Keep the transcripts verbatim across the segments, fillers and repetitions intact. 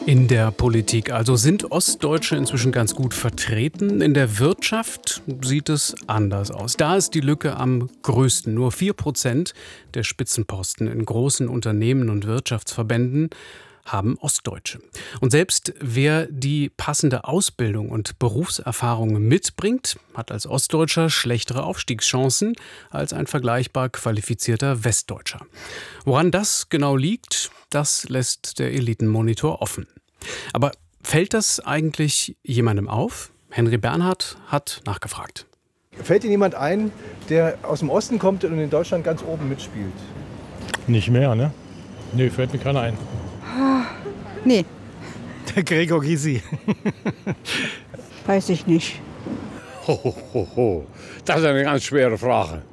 In der Politik also sind Ostdeutsche inzwischen ganz gut vertreten. In der Wirtschaft sieht es anders aus. Da ist die Lücke am größten. Nur vier Prozent der Spitzenposten in großen Unternehmen und Wirtschaftsverbänden haben Ostdeutsche. Und selbst wer die passende Ausbildung und Berufserfahrung mitbringt, hat als Ostdeutscher schlechtere Aufstiegschancen als ein vergleichbar qualifizierter Westdeutscher. Woran das genau liegt, das lässt der Elitenmonitor offen. Aber fällt das eigentlich jemandem auf? Henry Bernhard hat nachgefragt. Fällt Ihnen jemand ein, der aus dem Osten kommt und in Deutschland ganz oben mitspielt? Nicht mehr, ne? Nee, fällt mir keiner ein. Nee. Der Gregor Gysi. Weiß ich nicht. Ho, ho, ho, ho. Das ist eine ganz schwere Frage.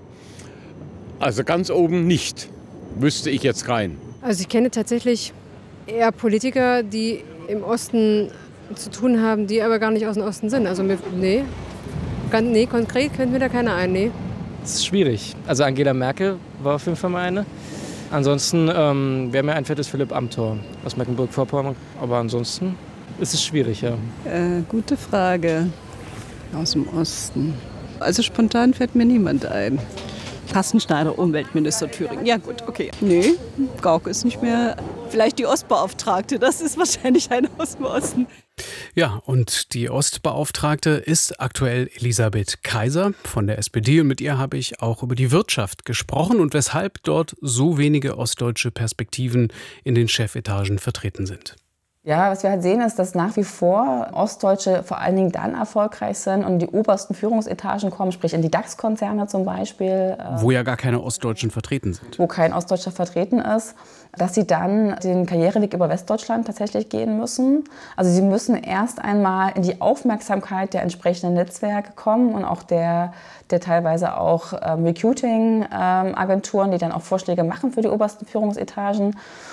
Also ganz oben nicht. Wüsste ich jetzt keinen. Also ich kenne tatsächlich eher Politiker, die im Osten zu tun haben, die aber gar nicht aus dem Osten sind. Also mir, nee, ganz, nee, konkret fällt mir da keiner ein, nee. Das ist schwierig. Also Angela Merkel war auf jeden Fall mal eine. Ansonsten, ähm, wer mir einfällt, ist Philipp Amthor aus Mecklenburg-Vorpommern. Aber ansonsten ist es schwierig, ja. Äh, gute Frage. Aus dem Osten. Also spontan fällt mir niemand ein. Carsten Schneider, Umweltminister Thüringen. Ja gut, okay. Nee, Gauck ist nicht mehr. Vielleicht die Ostbeauftragte, das ist wahrscheinlich einer aus dem Osten. Ja, und die Ostbeauftragte ist aktuell Elisabeth Kaiser von der S P D. Und mit ihr habe ich auch über die Wirtschaft gesprochen und weshalb dort so wenige ostdeutsche Perspektiven in den Chefetagen vertreten sind. Ja, was wir halt sehen, ist, dass nach wie vor Ostdeutsche vor allen Dingen dann erfolgreich sind und in die obersten Führungsetagen kommen, sprich in die DAX-Konzerne zum Beispiel. Wo ja gar keine Ostdeutschen vertreten sind. Wo kein Ostdeutscher vertreten ist, dass sie dann den Karriereweg über Westdeutschland tatsächlich gehen müssen. Also sie müssen erst einmal in die Aufmerksamkeit der entsprechenden Netzwerke kommen und auch der, der teilweise auch ähm, Recruiting-Agenturen, die dann auch Vorschläge machen für die obersten Führungsetagen.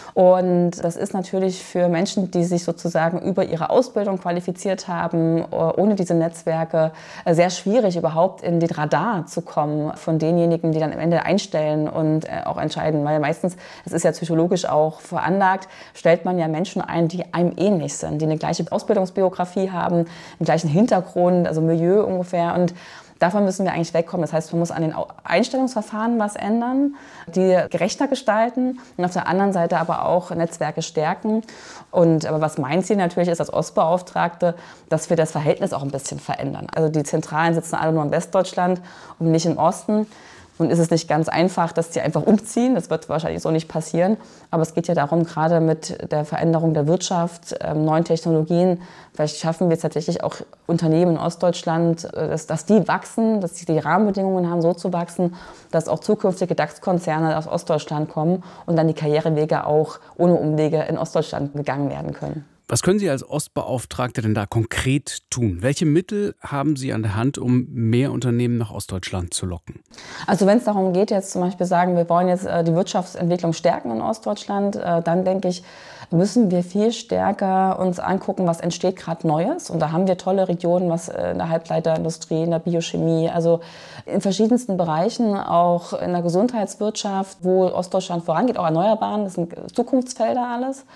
Und das ist natürlich für Menschen, die sich sozusagen über ihre Ausbildung qualifiziert haben, ohne diese Netzwerke, sehr schwierig, überhaupt in den Radar zu kommen von denjenigen, die dann am Ende einstellen und auch entscheiden. Weil meistens, das ist ja psychologisch auch veranlagt, stellt man ja Menschen ein, die einem ähnlich sind, die eine gleiche Ausbildungsbiografie haben, einen gleichen Hintergrund, also Milieu ungefähr. Und davon müssen wir eigentlich wegkommen. Das heißt, man muss an den Einstellungsverfahren was ändern, die gerechter gestalten und auf der anderen Seite aber auch Netzwerke stärken. Und aber was mein Ziel natürlich ist als Ostbeauftragte, dass wir das Verhältnis auch ein bisschen verändern. Also die Zentralen sitzen alle nur in Westdeutschland und nicht im Osten. Nun ist es nicht ganz einfach, dass die einfach umziehen. Das wird wahrscheinlich so nicht passieren. Aber es geht ja darum, gerade mit der Veränderung der Wirtschaft, ähm, neuen Technologien, vielleicht schaffen wir es tatsächlich auch Unternehmen in Ostdeutschland, äh, dass, dass die wachsen, dass sie die Rahmenbedingungen haben, so zu wachsen, dass auch zukünftige DAX-Konzerne aus Ostdeutschland kommen und dann die Karrierewege auch ohne Umwege in Ostdeutschland gegangen werden können. Was können Sie als Ostbeauftragte denn da konkret tun? Welche Mittel haben Sie an der Hand, um mehr Unternehmen nach Ostdeutschland zu locken? Also wenn es darum geht, jetzt zum Beispiel sagen, wir wollen jetzt äh, die Wirtschaftsentwicklung stärken in Ostdeutschland, äh, dann denke ich, müssen wir viel stärker uns angucken, was entsteht gerade Neues. Und da haben wir tolle Regionen, was in der Halbleiterindustrie, in der Biochemie, also in verschiedensten Bereichen, auch in der Gesundheitswirtschaft, wo Ostdeutschland vorangeht, auch Erneuerbaren, das sind Zukunftsfelder alles.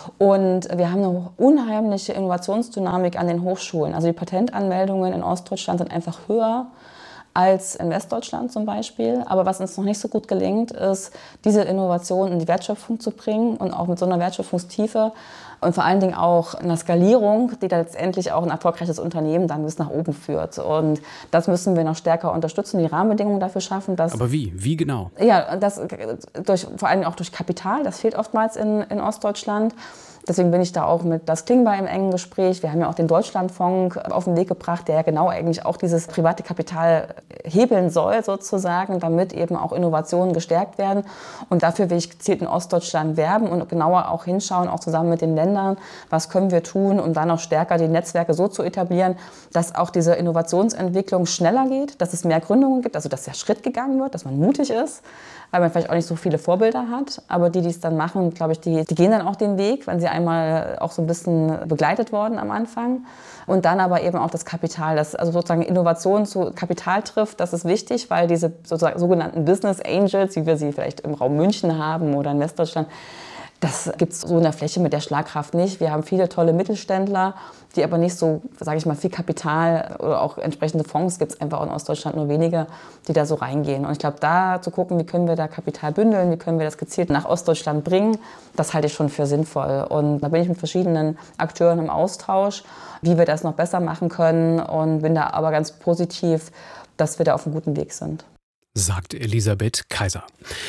Und wir haben eine unheimliche Innovationsdynamik an den Hochschulen. Also die Patentanmeldungen in Ostdeutschland sind einfach höher als in Westdeutschland zum Beispiel. Aber was uns noch nicht so gut gelingt, ist, diese Innovation in die Wertschöpfung zu bringen und auch mit so einer Wertschöpfungstiefe und vor allen Dingen auch einer Skalierung, die da letztendlich auch ein erfolgreiches Unternehmen dann bis nach oben führt. Und das müssen wir noch stärker unterstützen, die Rahmenbedingungen dafür schaffen. Dass Aber wie? Wie genau? Ja, das durch, vor allem auch durch Kapital. Das fehlt oftmals in, in Ostdeutschland. Deswegen bin ich da auch mit Das Klingbeil im engen Gespräch. Wir haben ja auch den Deutschlandfonds auf den Weg gebracht, der ja genau eigentlich auch dieses private Kapital hebeln soll sozusagen, damit eben auch Innovationen gestärkt werden. Und dafür will ich gezielt in Ostdeutschland werben und genauer auch hinschauen, auch zusammen mit den Ländern, was können wir tun, um dann auch stärker die Netzwerke so zu etablieren, dass auch diese Innovationsentwicklung schneller geht, dass es mehr Gründungen gibt, also dass der Schritt gegangen wird, dass man mutig ist, weil man vielleicht auch nicht so viele Vorbilder hat. Aber die, die es dann machen, glaube ich, die, die gehen dann auch den Weg, wenn sie einmal auch so ein bisschen begleitet worden am Anfang. Und dann aber eben auch das Kapital, das also sozusagen Innovation zu Kapital trifft, das ist wichtig, weil diese sozusagen sogenannten Business Angels, wie wir sie vielleicht im Raum München haben oder in Westdeutschland, Das gibt es so in der Fläche mit der Schlagkraft nicht. Wir haben viele tolle Mittelständler, die aber nicht so, sage ich mal, viel Kapital oder auch entsprechende Fonds gibt es einfach in Ostdeutschland nur wenige, die da so reingehen. Und ich glaube, da zu gucken, wie können wir da Kapital bündeln, wie können wir das gezielt nach Ostdeutschland bringen, das halte ich schon für sinnvoll. Und da bin ich mit verschiedenen Akteuren im Austausch, wie wir das noch besser machen können und bin da aber ganz positiv, dass wir da auf einem guten Weg sind. Sagt Elisabeth Kaiser.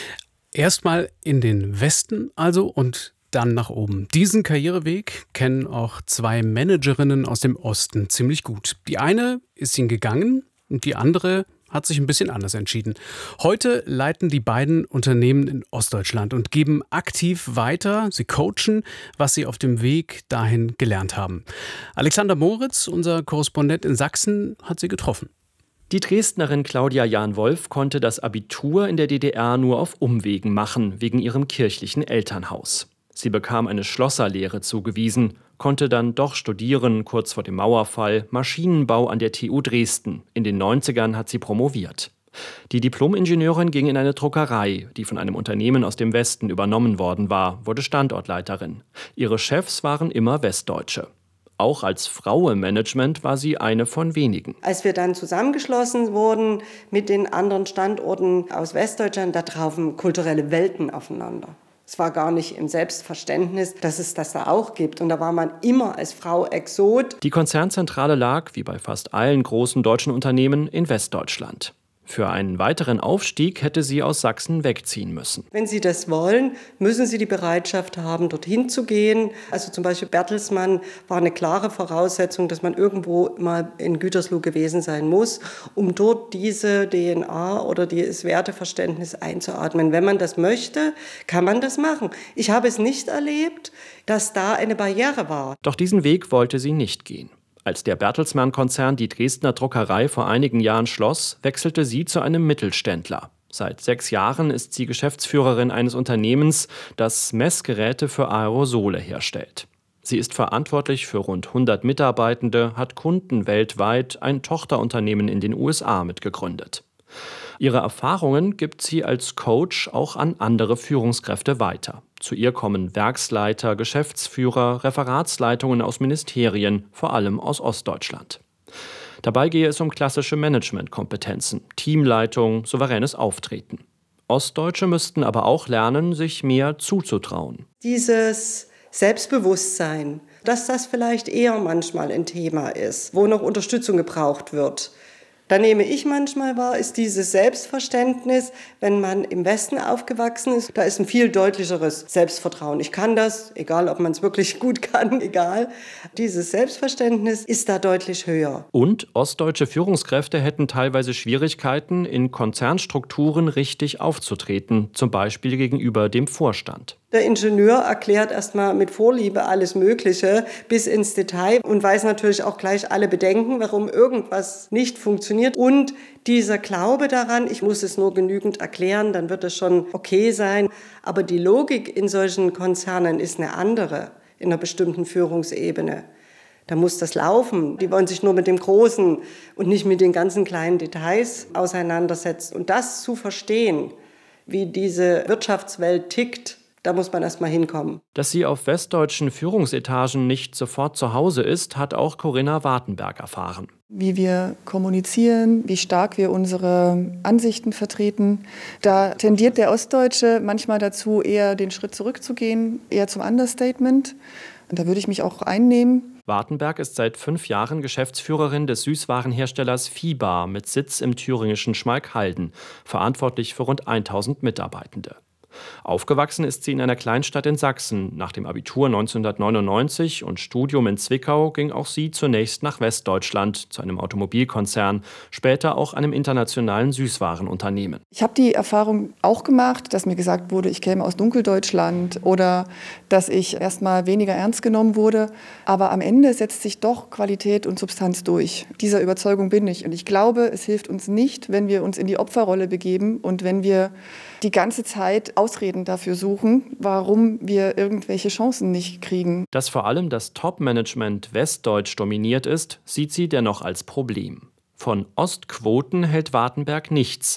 Erstmal in den Westen also und dann nach oben. Diesen Karriereweg kennen auch zwei Managerinnen aus dem Osten ziemlich gut. Die eine ist ihn gegangen und die andere hat sich ein bisschen anders entschieden. Heute leiten die beiden Unternehmen in Ostdeutschland und geben aktiv weiter. Sie coachen, was sie auf dem Weg dahin gelernt haben. Alexander Moritz, unser Korrespondent in Sachsen, hat sie getroffen. Die Dresdnerin Claudia Jahn-Wolf konnte das Abitur in der D D R nur auf Umwegen machen, wegen ihrem kirchlichen Elternhaus. Sie bekam eine Schlosserlehre zugewiesen, konnte dann doch studieren, kurz vor dem Mauerfall, Maschinenbau an der T U Dresden. In den neunzigern hat sie promoviert. Die Diplom-Ingenieurin ging in eine Druckerei, die von einem Unternehmen aus dem Westen übernommen worden war, wurde Standortleiterin. Ihre Chefs waren immer Westdeutsche. Auch als Frau im Management war sie eine von wenigen. Als wir dann zusammengeschlossen wurden mit den anderen Standorten aus Westdeutschland, da trafen kulturelle Welten aufeinander. Es war gar nicht im Selbstverständnis, dass es das da auch gibt. Und da war man immer als Frau Exot. Die Konzernzentrale lag, wie bei fast allen großen deutschen Unternehmen, in Westdeutschland. Für einen weiteren Aufstieg hätte sie aus Sachsen wegziehen müssen. Wenn Sie das wollen, müssen Sie die Bereitschaft haben, dorthin zu gehen. Also zum Beispiel Bertelsmann war eine klare Voraussetzung, dass man irgendwo mal in Gütersloh gewesen sein muss, um dort diese D N A oder dieses Werteverständnis einzuatmen. Wenn man das möchte, kann man das machen. Ich habe es nicht erlebt, dass da eine Barriere war. Doch diesen Weg wollte sie nicht gehen. Als der Bertelsmann-Konzern die Dresdner Druckerei vor einigen Jahren schloss, wechselte sie zu einem Mittelständler. Seit sechs Jahren ist sie Geschäftsführerin eines Unternehmens, das Messgeräte für Aerosole herstellt. Sie ist verantwortlich für rund hundert Mitarbeitende, hat Kunden weltweit, ein Tochterunternehmen in den U S A mitgegründet. Ihre Erfahrungen gibt sie als Coach auch an andere Führungskräfte weiter. Zu ihr kommen Werksleiter, Geschäftsführer, Referatsleitungen aus Ministerien, vor allem aus Ostdeutschland. Dabei gehe es um klassische Managementkompetenzen, Teamleitung, souveränes Auftreten. Ostdeutsche müssten aber auch lernen, sich mehr zuzutrauen. Dieses Selbstbewusstsein, dass das vielleicht eher manchmal ein Thema ist, wo noch Unterstützung gebraucht wird. Da nehme ich manchmal wahr, ist dieses Selbstverständnis, wenn man im Westen aufgewachsen ist, da ist ein viel deutlicheres Selbstvertrauen. Ich kann das, egal ob man es wirklich gut kann, egal. Dieses Selbstverständnis ist da deutlich höher. Und ostdeutsche Führungskräfte hätten teilweise Schwierigkeiten, in Konzernstrukturen richtig aufzutreten, zum Beispiel gegenüber dem Vorstand. Der Ingenieur erklärt erstmal mit Vorliebe alles Mögliche bis ins Detail und weiß natürlich auch gleich alle Bedenken, warum irgendwas nicht funktioniert. Und dieser Glaube daran, ich muss es nur genügend erklären, dann wird es schon okay sein. Aber die Logik in solchen Konzernen ist eine andere, in einer bestimmten Führungsebene. Da muss das laufen. Die wollen sich nur mit dem Großen und nicht mit den ganzen kleinen Details auseinandersetzen. Und das zu verstehen, wie diese Wirtschaftswelt tickt, da muss man erst mal hinkommen. Dass sie auf westdeutschen Führungsetagen nicht sofort zu Hause ist, hat auch Corinna Wartenberg erfahren. Wie wir kommunizieren, wie stark wir unsere Ansichten vertreten. Da tendiert der Ostdeutsche manchmal dazu, eher den Schritt zurückzugehen, eher zum Understatement. Und da würde ich mich auch einnehmen. Wartenberg ist seit fünf Jahren Geschäftsführerin des Süßwarenherstellers Fibar mit Sitz im thüringischen Schmalkalden, verantwortlich für rund tausend Mitarbeitende. Aufgewachsen ist sie in einer Kleinstadt in Sachsen. Nach dem Abitur neunzehnhundertneunundneunzig und Studium in Zwickau ging auch sie zunächst nach Westdeutschland zu einem Automobilkonzern, später auch einem internationalen Süßwarenunternehmen. Ich habe die Erfahrung auch gemacht, dass mir gesagt wurde, ich käme aus Dunkeldeutschland oder dass ich erstmal weniger ernst genommen wurde. Aber am Ende setzt sich doch Qualität und Substanz durch. Dieser Überzeugung bin ich. Und ich glaube, es hilft uns nicht, wenn wir uns in die Opferrolle begeben und wenn wir die ganze Zeit Ausreden dafür suchen, warum wir irgendwelche Chancen nicht kriegen. Dass vor allem das Top-Management westdeutsch dominiert ist, sieht sie dennoch als Problem. Von Ostquoten hält Wartenberg nichts.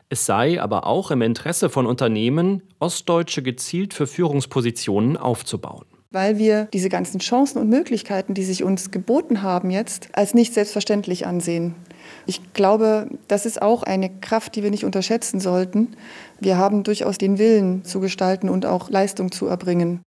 Es sei aber auch im Interesse von Unternehmen, Ostdeutsche gezielt für Führungspositionen aufzubauen. Weil wir diese ganzen Chancen und Möglichkeiten, die sich uns geboten haben jetzt, als nicht selbstverständlich ansehen. Ich glaube, das ist auch eine Kraft, die wir nicht unterschätzen sollten. Wir haben durchaus den Willen zu gestalten und auch Leistung zu erbringen.